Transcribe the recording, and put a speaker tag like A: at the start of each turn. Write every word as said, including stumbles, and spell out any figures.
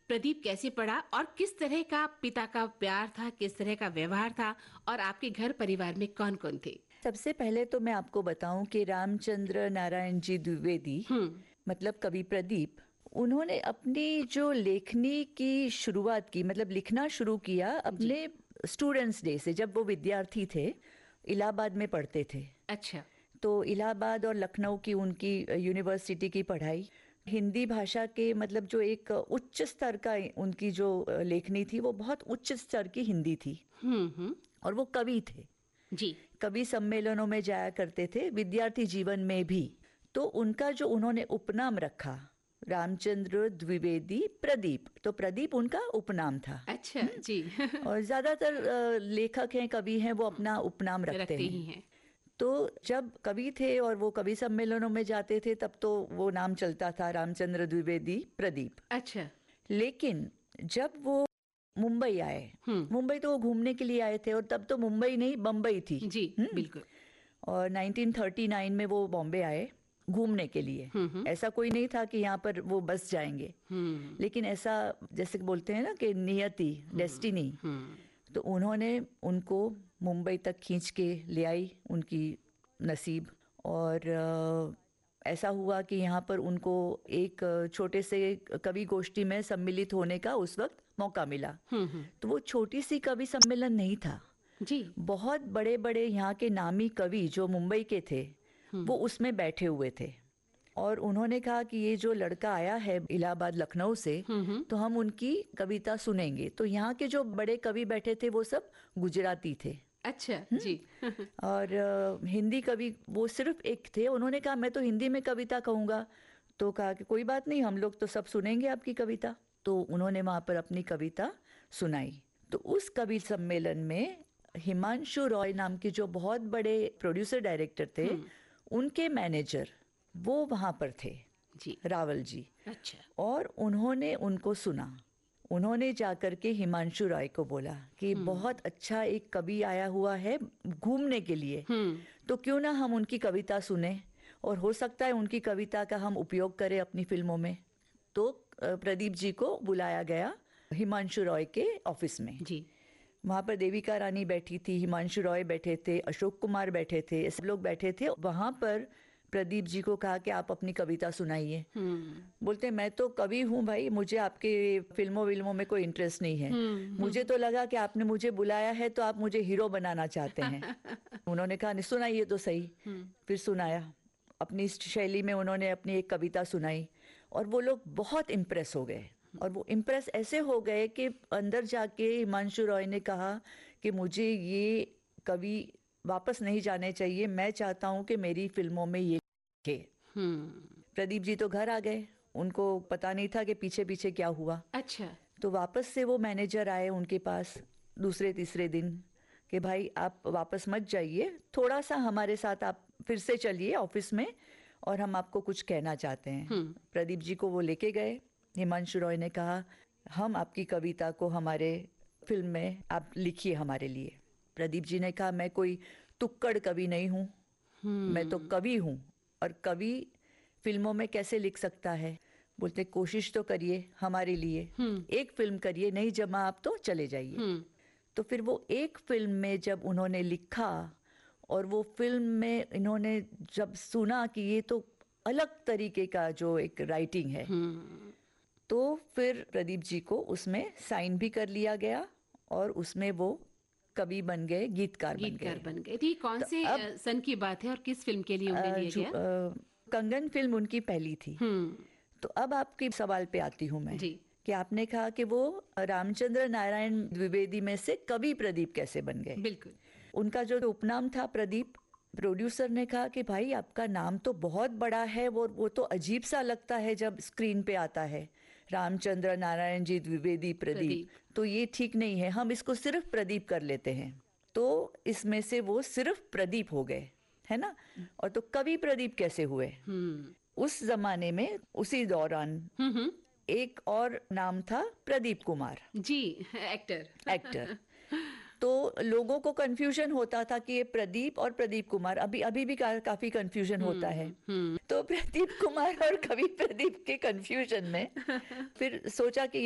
A: प्रदीप कैसे पढ़ा और किस तरह का पिता का प्यार था, किस तरह का व्यवहार था, और आपके घर परिवार में कौन कौन थे?
B: सबसे पहले तो मैं आपको बताऊं कि रामचंद्र नारायण जी द्विवेदी,
A: हम्म।
B: मतलब कवि प्रदीप, उन्होंने अपनी जो लेखनी की शुरुआत की, मतलब लिखना शुरू किया अपने स्टूडेंट्स डे से, जब वो विद्यार्थी थे, इलाहाबाद में पढ़ते थे।
A: अच्छा।
B: तो इलाहाबाद और लखनऊ की उनकी यूनिवर्सिटी की पढ़ाई, हिंदी भाषा के मतलब जो एक उच्च स्तर का उनकी जो लेखनी थी, वो बहुत उच्च स्तर की हिंदी थी।
A: हम्म हम्म।
B: और वो कवि थे,
A: जी।
B: कवि सम्मेलनों में जाया करते थे, विद्यार्थी जीवन में भी। तो उनका जो उन्होंने उपनाम रखा, रामचंद्र द्विवेदी प्रदीप, तो प्रदीप उनका उपनाम था।
A: अच्छा।
B: हुँ?
A: जी।
B: और ज़्यादातर अ, लेखक हैं, कवि हैं, वो अपना उपनाम रखते
A: रखते
B: हैं।
A: ही हैं।
B: तो जब कवि थे और वो कवि सम्मेलनों में जाते थे, तब तो वो नाम चलता था, रामचंद्र द्विवेदी प्रदीप।
A: अच्छा।
B: लेकिन जब वो मुंबई आए,
A: हम्म।
B: मुंबई तो वो घूमने के लिए आए थे, और तब तो मुंबई नहीं बम्बई थी।
A: जी
B: हम्म
A: बिल्कुल।
B: और नाइनटीन थर्टी नाइन में वो बॉम्बे आए घूमने के लिए।
A: हम्म हम्म।
B: ऐसा कोई नहीं था कि यहाँ पर वो बस जाएंगे,
A: हम्म
B: लेकिन ऐसा जैसे बोलते हैं ना कि नियति, डेस्टिनी।
A: हम्म।
B: तो उन्होंने उनको मुंबई तक खींच के ले आई, उनकी नसीब। और अ, ऐसा हुआ कि यहाँ पर उनको एक अ, छोटे से कवि गोष्ठी में सम्मिलित होने का उस वक्त मौका मिला।
A: हम्म हम्म।
B: तो वो छोटी सी कवि सम्मेलन नहीं था,
A: जी।
B: बहुत बड़े बड़े यहाँ के नामी कवि जो मुंबई के थे,
A: हम्म
B: वो उसमें बैठे हुए थे। और उन्होंने कहा कि ये जो लड़का आया है इलाहाबाद लखनऊ से,
A: हम्म हम्म।
B: तो हम उनकी कविता सुनेंगे। तो यहाँ के जो बड़े कवि बैठे थे वो सब गुजराती थे।
A: अच्छा।
B: हम्म?
A: जी।
B: और अ, हिंदी कवि वो सिर्फ एक थे। उन्होंने कहा मैं तो हिंदी में कविता कहूँगा। तो कहा कि कोई बात नहीं, हम लोग तो सब सुनेंगे आपकी कविता। तो उन्होंने वहाँ पर अपनी कविता सुनाई। तो उस कवि सम्मेलन में हिमांशु रॉय नाम के जो बहुत बड़े प्रोड्यूसर डायरेक्टर थे,
A: हम्म।
B: उनके मैनेजर वो वहाँ पर थे,
A: जी।
B: रावल जी।
A: अच्छा।
B: और उन्होंने उनको सुना। उन्होंने जाकर के हिमांशु रॉय को बोला कि बहुत अच्छा एक कवि आया हुआ है घूमने के लिए,
A: हम्म।
B: तो क्यों ना हम उनकी कविता सुने, और हो सकता है उनकी कविता का हम उपयोग करें अपनी फिल्मों में। तो अ, प्रदीप जी को बुलाया गया हिमांशु रॉय के ऑफिस में।
A: जी।
B: वहाँ पर देविका रानी बैठी थी, हिमांशु रॉय बैठे थे, अशोक कुमार बैठे थे, सब लोग बैठे थे। वहाँ पर प्रदीप जी को कहा कि आप अपनी कविता सुनाइए।
A: हम्म
B: बोलते मैं तो कवि हूँ भाई, मुझे आपके फिल्मों विल्मों में कोई इंटरेस्ट नहीं है।
A: हम्म।
B: मुझे तो लगा कि आपने मुझे बुलाया है तो आप मुझे हीरो बनाना चाहते हैं। उन्होंने कहा नहीं, सुनाइए तो सही।
A: हम्म।
B: फिर सुनाया, अपनी शैली में उन्होंने अपनी एक कविता सुनाई, और वो लोग बहुत इम्प्रेस हो गए। और वो इम्प्रेस ऐसे हो गए कि अंदर जाके हिमांशु रॉय ने कहा कि मुझे ये कवि वापस नहीं जाने चाहिए, मैं चाहता हूँ कि मेरी फिल्मों में ये लिखे।
A: हम्म।
B: प्रदीप जी तो घर आ गए, उनको पता नहीं था कि पीछे पीछे क्या हुआ।
A: अच्छा।
B: तो वापस से वो मैनेजर आए उनके पास दूसरे तीसरे दिन कि भाई आप वापस मत जाइए, थोड़ा सा हमारे साथ आप फिर से चलिए ऑफिस में, और हम आपको कुछ कहना चाहते हैं।
A: हम्म।
B: प्रदीप जी को वो लेके गए। हिमांशु रॉय ने कहा हम आपकी कविता को हमारे फिल्म में आप लिखिए हमारे लिए। प्रदीप जी ने कहा मैं कोई तुक्कड़ कवि नहीं हूँ, मैं तो
A: हम्म
B: कवि हूँ, और कवि फिल्मों में कैसे लिख सकता है। बोलते कोशिश तो करिए हमारे लिए,
A: हम्म।
B: एक फिल्म करिए, नहीं जमा आप तो चले जाइए।
A: हम्म।
B: तो फिर वो एक फिल्म में जब उन्होंने लिखा, और वो फिल्म में इन्होंने जब सुना कि ये तो अलग तरीके का जो एक राइटिंग है,
A: हम्म।
B: तो फिर प्रदीप जी को उसमें साइन भी कर लिया गया, और उसमें वो कवि बन गए, गीतकार बन
A: गीतकार
B: गए।
A: बन गए। थी कौन
B: तो
A: से
B: अब
A: अ, सन की बात है और किस फिल्म के लिए उन्हें
B: अ,
A: लिया
B: जो
A: गया?
B: अ, कंगन फिल्म उनकी पहली थी।
A: हम्म।
B: तो अब आपके सवाल पे आती हूँ मैं,
A: जी।
B: कि आपने कहा कि वो रामचंद्र नारायण द्विवेदी में से कवि प्रदीप कैसे बन गए।
A: बिल्कुल।
B: उनका जो उपनाम था प्रदीप, प्रोड्यूसर ने कहा कि भाई आपका नाम तो बहुत बड़ा है, वो वो तो अजीब सा लगता है जब स्क्रीन पे आता है, रामचंद्र नारायण जी द्विवेदी प्रदीप,
A: प्रदीप।
B: तो ये ठीक नहीं है, हम इसको सिर्फ प्रदीप कर लेते हैं। तो इसमें से वो सिर्फ प्रदीप हो गए, है ना। और तो कवि प्रदीप कैसे हुए,
A: हम्म
B: उस जमाने में उसी दौरान
A: हम्म हम्म।
B: एक और नाम था प्रदीप कुमार,
A: जी। एक्टर।
B: एक्टर। तो लोगों को कंफ्यूजन होता था कि ये प्रदीप और प्रदीप कुमार, अभी अभी भी का, काफी कंफ्यूजन होता है।
A: हम्म हम्म।
B: तो प्रदीप कुमार और कवि प्रदीप के कंफ्यूजन में फिर सोचा कि